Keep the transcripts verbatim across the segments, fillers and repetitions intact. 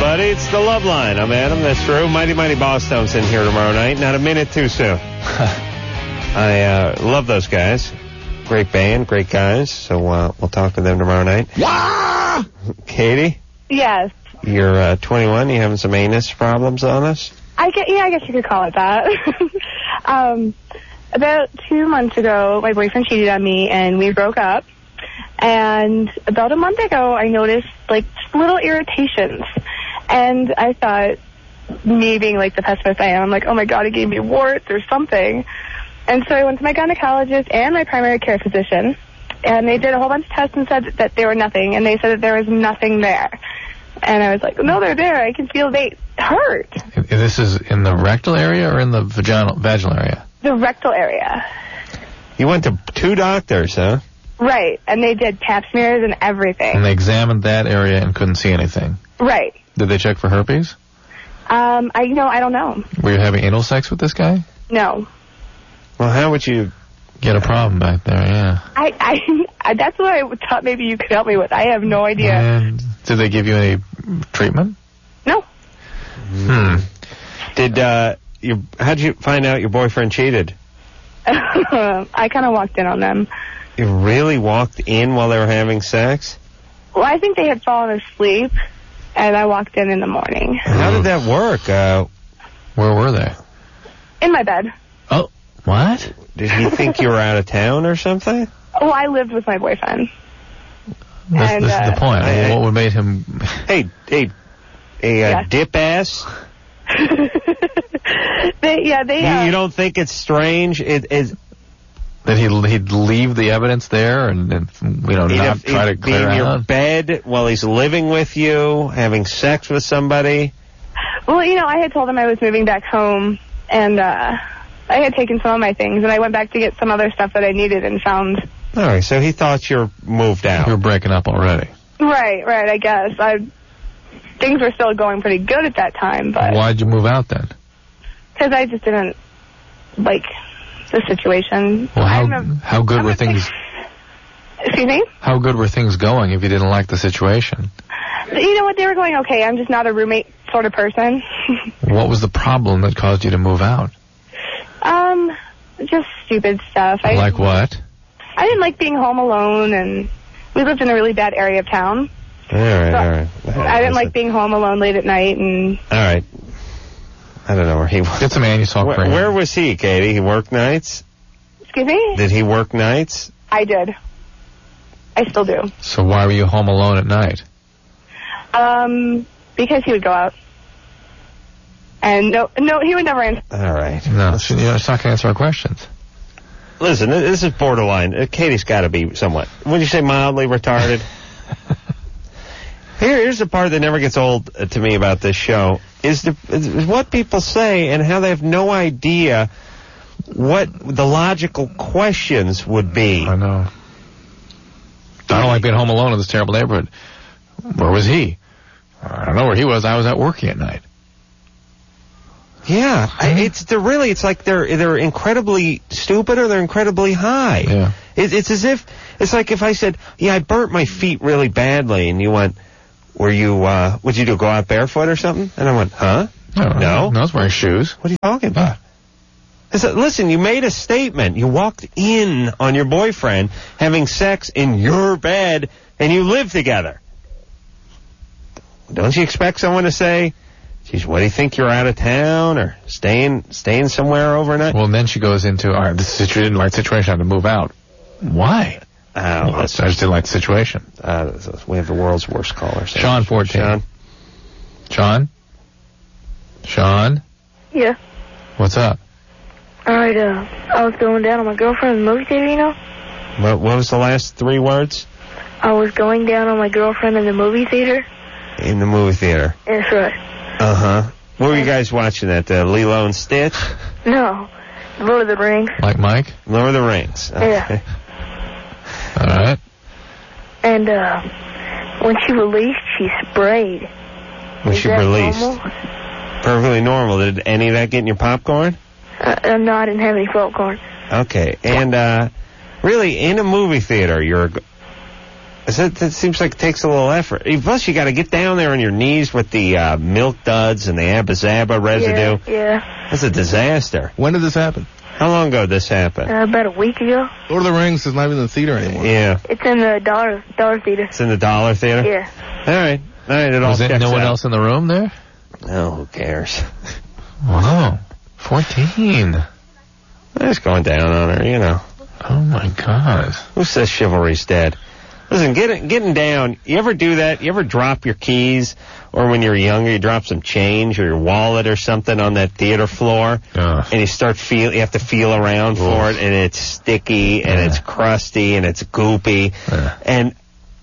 everybody. It's the Love Line. I'm Adam. That's true. Mighty Mighty Bosstones in here tomorrow night. Not a minute too soon. I uh, love those guys. Great band, great guys. So uh, we'll talk to them tomorrow night. Wah! Katie? Yes. You're uh, twenty-one. You having some anus problems on us? I get, yeah, I guess you could call it that. um, about two months ago, my boyfriend cheated on me, and we broke up. And about a month ago, I noticed, like, little irritations. And I thought, me being, like, the pessimist I am, I'm like, oh, my God, he gave me warts or something. And so I went to my gynecologist and my primary care physician, and they did a whole bunch of tests and said that they were nothing, and they said that there was nothing there. And I was like, no, they're there. I can feel they hurt. This is in the rectal area or in the vaginal, vaginal area? The rectal area. You went to two doctors, huh? Right, and they did pap smears and everything. And they examined that area and couldn't see anything? Right. Did they check for herpes? Um, I, you know, I don't know. Were you having anal sex with this guy? No. Well, how would you get a problem back there, yeah? I, I, I that's what I thought maybe you could help me with. I have no idea. And did they give you any treatment? No. Hmm. Did, uh, you, how'd you find out your boyfriend cheated? I kind of walked in on them. You really walked in while they were having sex? Well, I think they had fallen asleep, and I walked in in the morning. How did that work? Uh, Where were they? In my bed. Oh, what? Did he think you were out of town or something? Oh, I lived with my boyfriend. This, and, this uh, is the point. I, I, what would make him... Hey, hey, a uh, Yeah. dip ass? they, yeah, they... You, Uh, you don't think it's strange? It is... That he'd, he'd leave the evidence there and, and you know, not He'd, try to he'd be clear in your out? bed while he's living with you, having sex with somebody? Well, you know, I had told him I was moving back home, and uh, I had taken some of my things, and I went back to get some other stuff that I needed and found... All right, so he thought you moved out. You were breaking up already. Right, right, I guess. I Things were still going pretty good at that time, but... Why'd you move out then? Because I just didn't like the situation. Well, how, I'm a, how good I'm were a things... big- Excuse me? How good were things going if you didn't like the situation? You know what, they were going okay. I'm just not a roommate sort of person. What was the problem that caused you to move out? um, just stupid stuff. I Like what? I didn't like being home alone, and we lived in a really bad area of town. All right, So all right. I didn't like being home alone late at night, and... All right. I don't know where he was. Get some man you talk Where, for him. where was he, Katie? He worked nights? Excuse me? Did he work nights? I did. I still do. So why were you home alone at night? Um, because he would go out. And no, no, he would never answer. All right. No, it's, you know, it's not going to answer our questions. Listen, this is borderline. Uh, Katie's got to be somewhat, would you say mildly retarded? Here, here's the part that never gets old uh, to me about this show, is, the, is what people say and how they have no idea what the logical questions would be. I know. I don't like being home alone in this terrible neighborhood. Where was he? I don't know where he was. I was out working at night. Yeah, I, it's they're really it's like they're they're incredibly stupid or they're incredibly high. Yeah. It, it's as if it's like if I said, yeah, I burnt my feet really badly, and you went, were you uh, what'd you do? Go out barefoot or something? And I went, huh? No, No. no, I was wearing shoes. What are you talking about? I said, listen, you made a statement. You walked in on your boyfriend having sex in your bed, and you live together. Don't you expect someone to say, geez, what do you think, you're out of town or staying staying somewhere overnight? Well, then she goes into, all right, this is didn't like the situation, I had to move out. Why? Oh, Well, I that's, just didn't like the situation. uh, we have the world's worst caller. So. Sean, fourteen. Sean? Sean? Sean? Yeah. What's up? All right, uh, I was going down on my girlfriend in the movie theater, you know? What, what was the last three words? I was going down on my girlfriend in the movie theater. In the movie theater. That's right. Uh-huh. What were you guys watching at? Uh, Lilo and Stitch? No. Lord of the Rings. Like Mike? Lord of the Rings. Okay. Yeah. All right. And, uh, when she released, she sprayed. When Is she that released. normal? Perfectly normal. Did any of that get in your popcorn? Uh, uh, no, I didn't have any popcorn. Okay. And, uh, really, in a movie theater, you're... It, it seems like it takes a little effort. Plus, you got to get down there on your knees with the uh, milk duds and the Abba Zaba residue. Yeah, yeah. That's a disaster. When did this happen? How long ago did this happen? Uh, about a week ago. Lord of the Rings is not even in the theater anymore. Yeah. It's in the dollar dollar theater. It's in the dollar theater? Yeah. All right. All right, it all Was there checks no one out. else in the room there? No, who cares? Wow. fourteen. It's going down on her, you know. Oh, my God. Who says chivalry's dead? Listen, get, getting down, you ever do that? You ever drop your keys? Or when you're younger, you drop some change or your wallet or something on that theater floor? Uh. And you start feel, you have to feel around Oof. for it, and it's sticky, and Yeah. it's crusty, and it's goopy. Yeah. And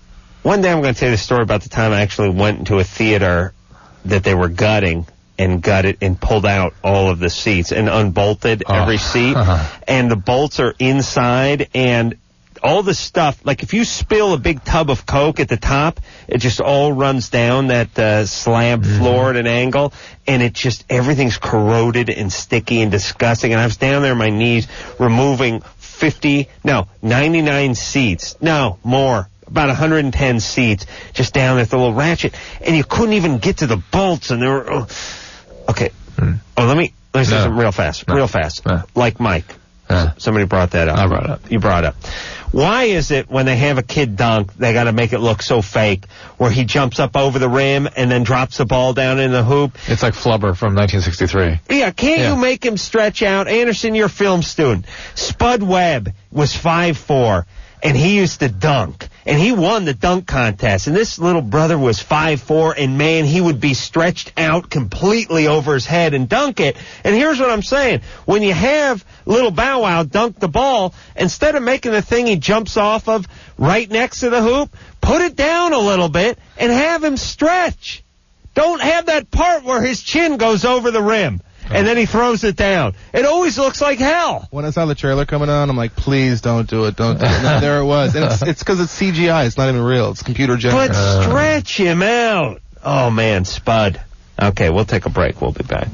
one day I'm going to tell you the story about the time I actually went into a theater that they were gutting and gutted and pulled out all of the seats and unbolted Oh. every seat. Uh-huh. And the bolts are inside, and all the stuff, like if you spill a big tub of Coke at the top, it just all runs down that uh, slab Mm-hmm. floor at an angle, and it just, everything's corroded and sticky and disgusting. And I was down there on my knees removing fifty, no, ninety-nine seats. No, more. About one hundred ten seats, just down there with the little ratchet. And you couldn't even get to the bolts, and there were... Oh. Okay. Mm. Oh, let me, let me say No. something real fast. No. Real fast. No. Like Mike. Uh. Somebody brought that up. I brought it up. You brought it up. Why is it when they have a kid dunk, they got to make it look so fake, where he jumps up over the rim and then drops the ball down in the hoop? It's like Flubber from nineteen sixty-three. Yeah, can't Yeah. you make him stretch out? Anderson, you're a film student. Spud Webb was five four, and he used to dunk. And he won the dunk contest. And this little brother was five four, and man, he would be stretched out completely over his head and dunk it. And here's what I'm saying. When you have little Bow Wow dunk the ball, instead of making the thing he jumps off of right next to the hoop, put it down a little bit and have him stretch. Don't have that part where his chin goes over the rim. And then he throws it down. It always looks like hell. When I saw the trailer coming on, I'm like, please don't do it, don't do it. And there it was. And it's it's because it's C G I. It's not even real. It's computer But generated. stretch him out. Oh, man, Spud. Okay, we'll take a break. We'll be back.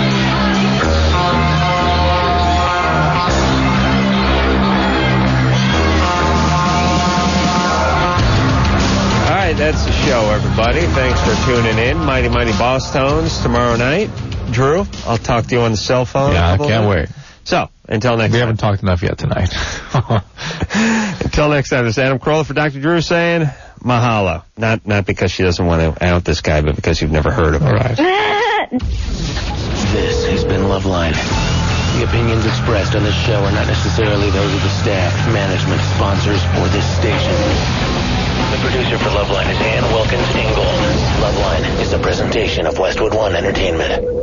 All right, that's the show, everybody. Thanks for tuning in. Mighty Mighty Boss Tones tomorrow night. Drew, I'll talk to you on the cell phone. Yeah, I Couple can't of- wait. So, until next We time. haven't talked enough yet tonight. Until next time, this is Adam Carolla for Doctor Drew saying mahalo. Not not because she doesn't want to out this guy, but because you've never heard of him. All right. This has been Loveline. The opinions expressed on this show are not necessarily those of the staff, management, sponsors, or this station. The producer for Loveline is Ann Wilkins Ingold. Loveline is a presentation of Westwood One Entertainment.